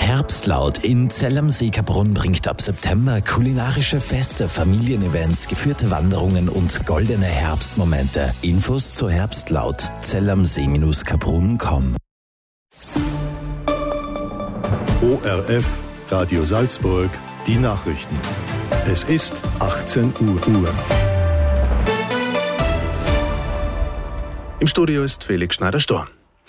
Herbstlaut in Zell am See-Kaprun bringt ab September kulinarische Feste, Familienevents, geführte Wanderungen und goldene Herbstmomente. Infos zu Herbstlaut Zell am See-Kaprun.com. ORF Radio Salzburg, die Nachrichten. Es ist 18 Uhr. Im Studio ist Felix Schneider-Storr.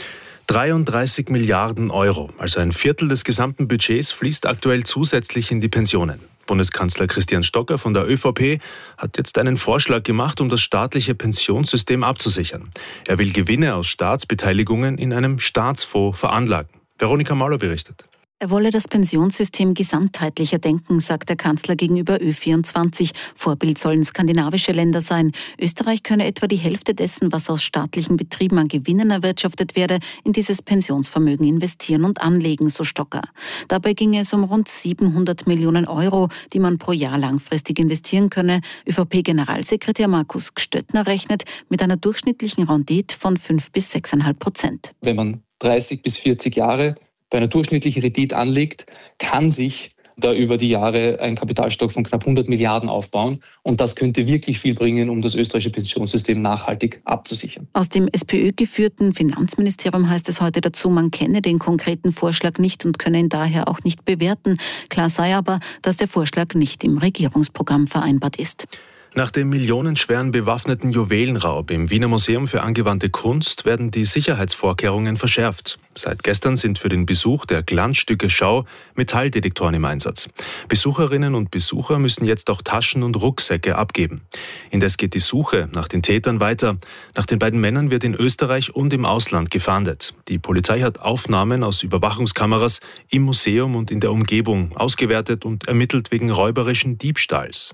33 Milliarden Euro, also ein Viertel des gesamten Budgets, fließt aktuell zusätzlich in die Pensionen. Bundeskanzler Christian Stocker von der ÖVP hat jetzt einen Vorschlag gemacht, um das staatliche Pensionssystem abzusichern. Er will Gewinne aus Staatsbeteiligungen in einem Staatsfonds veranlagen. Veronika Mauler berichtet. Er wolle das Pensionssystem gesamtheitlicher denken, sagt der Kanzler gegenüber Ö24. Vorbild sollen skandinavische Länder sein. Österreich könne etwa die Hälfte dessen, was aus staatlichen Betrieben an Gewinnen erwirtschaftet werde, in dieses Pensionsvermögen investieren und anlegen, so Stocker. Dabei ginge es um rund 700 Millionen Euro, die man pro Jahr langfristig investieren könne. ÖVP-Generalsekretär Markus Gstöttner rechnet mit einer durchschnittlichen Rendite von 5 bis 6,5%. Wenn man 30 bis 40 Jahre bei einer durchschnittlichen Rendite anlegt, kann sich da über die Jahre ein Kapitalstock von knapp 100 Milliarden aufbauen. Und das könnte wirklich viel bringen, um das österreichische Pensionssystem nachhaltig abzusichern. Aus dem SPÖ-geführten Finanzministerium heißt es heute dazu, man kenne den konkreten Vorschlag nicht und könne ihn daher auch nicht bewerten. Klar sei aber, dass der Vorschlag nicht im Regierungsprogramm vereinbart ist. Nach dem millionenschweren bewaffneten Juwelenraub im Wiener Museum für angewandte Kunst werden die Sicherheitsvorkehrungen verschärft. Seit gestern sind für den Besuch der Glanzstücke-Schau Metalldetektoren im Einsatz. Besucherinnen und Besucher müssen jetzt auch Taschen und Rucksäcke abgeben. Indes geht die Suche nach den Tätern weiter. Nach den beiden Männern wird in Österreich und im Ausland gefahndet. Die Polizei hat Aufnahmen aus Überwachungskameras im Museum und in der Umgebung ausgewertet und ermittelt wegen räuberischen Diebstahls.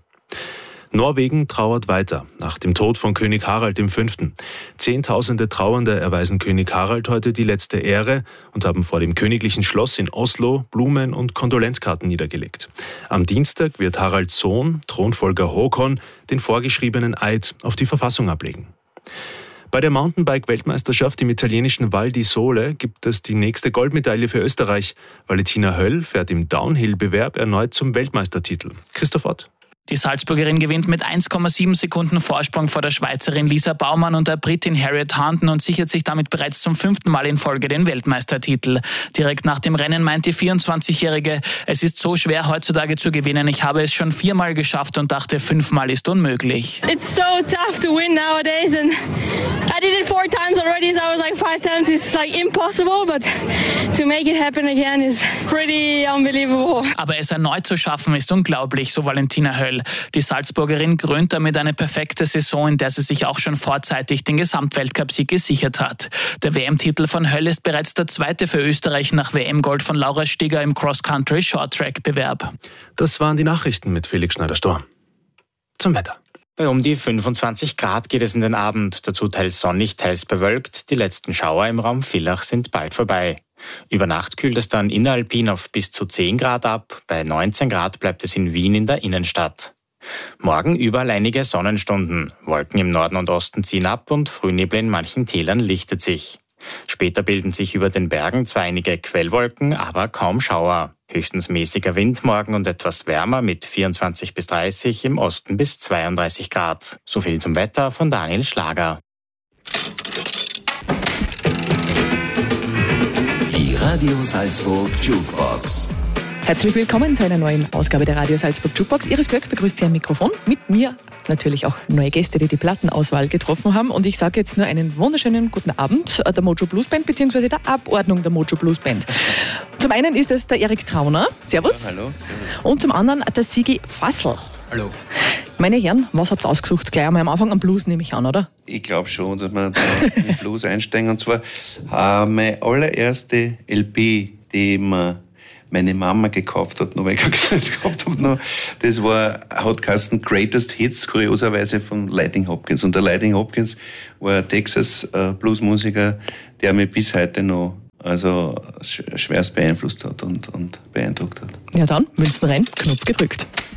Norwegen trauert weiter nach dem Tod von König Harald V. Zehntausende Trauernde erweisen König Harald heute die letzte Ehre und haben vor dem königlichen Schloss in Oslo Blumen und Kondolenzkarten niedergelegt. Am Dienstag wird Haralds Sohn, Thronfolger Håkon, den vorgeschriebenen Eid auf die Verfassung ablegen. Bei der Mountainbike-Weltmeisterschaft im italienischen Val di Sole gibt es die nächste Goldmedaille für Österreich. Valentina Höll fährt im Downhill-Bewerb erneut zum Weltmeistertitel. Christoph Ott. Die Salzburgerin gewinnt mit 1,7 Sekunden Vorsprung vor der Schweizerin Lisa Baumann und der Britin Harriet Harnton und sichert sich damit bereits zum 5. Mal in Folge den Weltmeistertitel. Direkt nach dem Rennen meint die 24-Jährige, es ist so schwer heutzutage zu gewinnen. Ich habe es schon 4-mal geschafft und dachte, 5-mal ist unmöglich. It's so tough to win nowadays and I did it 4 times already, so I was like 5 times it's like impossible, but to make it happen again is pretty unbelievable. Aber es erneut zu schaffen ist unglaublich, so Valentina Höll. Die Salzburgerin krönt damit eine perfekte Saison, in der sie sich auch schon vorzeitig den Gesamtweltcupsieg gesichert hat. Der WM-Titel von Höll ist bereits der zweite für Österreich nach WM-Gold von Laura Stigger im Cross-Country-Short-Track-Bewerb. Das waren die Nachrichten mit Felix Schneider-Storr. Zum Wetter. Bei um die 25 Grad geht es in den Abend, dazu teils sonnig, teils bewölkt. Die letzten Schauer im Raum Villach sind bald vorbei. Über Nacht kühlt es dann inneralpin auf bis zu 10 Grad ab, bei 19 Grad bleibt es in Wien in der Innenstadt. Morgen überall einige Sonnenstunden, Wolken im Norden und Osten ziehen ab und Frühnebel in manchen Tälern lichtet sich. Später bilden sich über den Bergen zwar einige Quellwolken, aber kaum Schauer. Höchstens mäßiger Wind morgen und etwas wärmer mit 24 bis 30, im Osten bis 32 Grad. So viel zum Wetter von Daniel Schlager. Die Radio Salzburg Jukebox. Herzlich willkommen zu einer neuen Ausgabe der Radio Salzburg Jukebox. Iris Glöck begrüßt Sie am Mikrofon. Mit mir natürlich auch neue Gäste, die die Plattenauswahl getroffen haben. Und ich sage jetzt nur einen wunderschönen guten Abend der Mojo Blues Band bzw. der Abordnung der Mojo Blues Band. Zum einen ist es der Erik Trauner. Servus. Ja, hallo. Servus. Und zum anderen der Sigi Fassel. Hallo. Meine Herren, was habt ihr ausgesucht? Gleich einmal am Anfang am Blues nehme ich an, oder? Ich glaube schon, dass wir da in den Blues einsteigen. Und zwar meine allererste LP, die meine Mama gekauft hat, noch, weil ich keine Geld gehabt habe noch. Das hat geheißen Greatest Hits, kurioserweise von Lightning Hopkins. Und der Lightning Hopkins war ein Texas-Bluesmusiker, der mich bis heute noch schwerst beeinflusst hat und beeindruckt hat. Ja dann, Münzen rein, Knopf gedrückt.